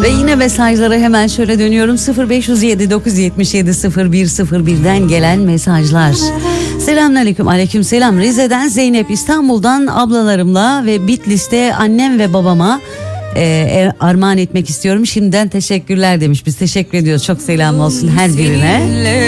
Ve yine mesajlara hemen şöyle dönüyorum. 0507 977 0101'den gelen mesajlar. Selamünaleyküm. Aleykümselam. Rize'den Zeynep, İstanbul'dan ablalarımla ve Bitlis'te annem ve babama armağan etmek istiyorum. Şimdiden teşekkürler demiş. Biz teşekkür ediyoruz. Çok selam olsun her birine.